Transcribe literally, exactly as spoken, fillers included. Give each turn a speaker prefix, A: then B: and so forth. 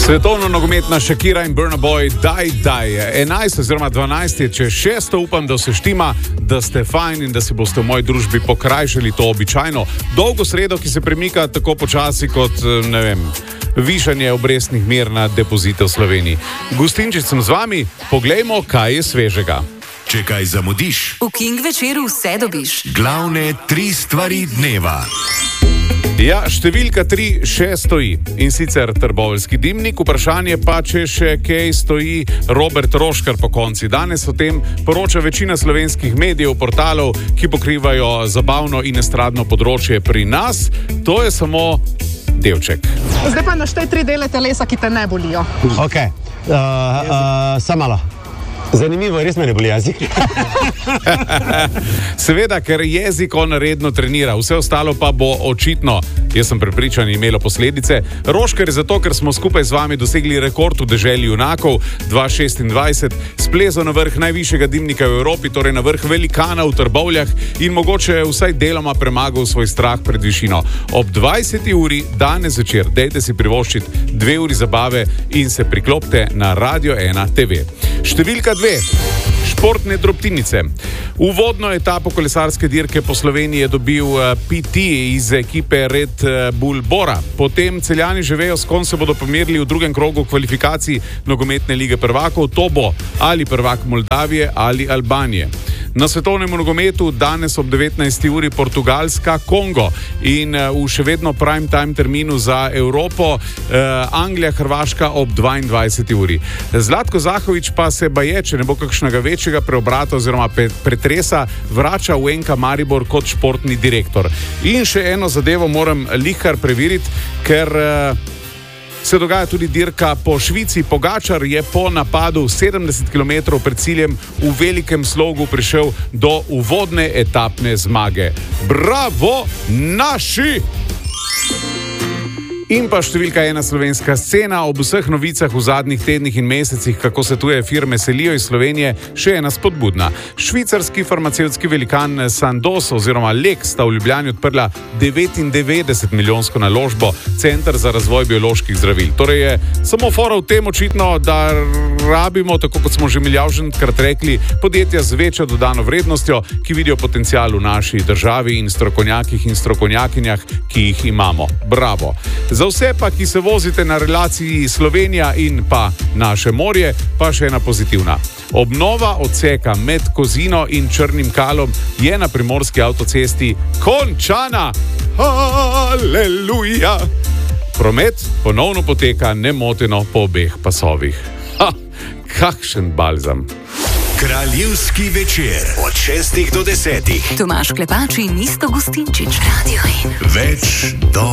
A: Svetovno nogometna Shakira in Burna Boy, daj, daj. enajst oziroma dvanajst je, če šesto upam, da se štima, da ste fajn in da si boste v moji družbi pokrajšali to običajno dolgo sredo, ki se premika tako počasi kot, ne vem, višanje obrestnih mer na depozite v Sloveniji. Gustinčič sem z vami, poglejmo, kaj je svežega.
B: Če kaj zamudiš,
C: v King večeru vse dobiš.
B: Glavne tri stvari dneva.
A: Ja, številka tri še stoji in sicer trboveljski dimnik, vprašanje pa, če še kaj stoji Robert Roškar po konci. Danes o tem poroča večina slovenskih medijev, portalov, ki pokrivajo zabavno in estradno področje pri nas. To je samo delček.
D: Zdaj pa naštej tri dele telesa, ki te ne bolijo.
E: Ok, uh, uh, samo malo. Zanimivo, res me ne boli jezik.
A: Seveda, ker jezik on redno trenira, vse ostalo pa bo očitno, jaz sem prepričan, imelo posledice. Roškar je zato, ker smo skupaj z vami dosegli rekord v deželi junakov dva šestindvajset, splezal na vrh najvišjega dimnika v Evropi, torej na vrh velikana v Trbovljah in mogoče vsaj deloma premagal svoj strah pred višino. Ob dvajseti uri danes zvečer dejte si privoščiti dve uri zabave in se priklopite na Radio ena te ve. Številka dve. Športne drobtinice. Uvodno etapo kolesarske dirke po Sloveniji je dobil P T iz ekipe Red Bull Bora. Potem Celjani že vejo, s kom se bodo pomerili v drugem krogu kvalifikacij nogometne lige prvakov. To bo ali prvak Moldavije ali Albanije. Na svetovnem nogometu danes ob devetnajsti uri Portugalska, Kongo in v še vedno prime time terminu za Evropo eh, Anglija, Hrvaška ob dvaindvajseti uri. Zlatko Zahovič pa se baje, če ne bo kakšnega večjega preobrata oziroma pretresa, vrača v N K Maribor kot športni direktor. In še eno zadevo moram lihkar preveriti, ker eh, se dogaja tudi dirka po Švici. Pogačar je po napadu sedemdeset kilometrov pred ciljem v velikem slogu prišel do uvodne etapne zmage. Bravo, naši! In pa številka ena slovenska scena. Ob vseh novicah v zadnjih tednih in mesecih, kako se tuje firme selijo iz Slovenije, še ena spodbudna. Švicarski farmacevtski velikan Sandoz oziroma Lek sta v Ljubljani odprla devetindevetdeset milijonsko naložbo, Center za razvoj bioloških zdravil. Torej je samo fora v tem očitno, da rabimo, tako kot smo že milijavženkrat rekli, podjetja z večjo dodano vrednostjo, ki vidijo potencial v naši državi in strokovnjakih in strokovnjakinjah, ki jih imamo. Bravo! Za vse pa, ki se vozite na relaciji Slovenija in pa naše morje, pa še ena pozitivna. Obnova odseka med Kozino in Črnim Kalom je na primorski avtocesti končana. Aleluja! Promet ponovno poteka nemoteno po obeh pasovih. Ha, kakšen balzam!
B: Kraljevski večer od šestih do desetih.
C: Tomaž Klepač in Isto Gustinčič. Radio ena.
B: Več do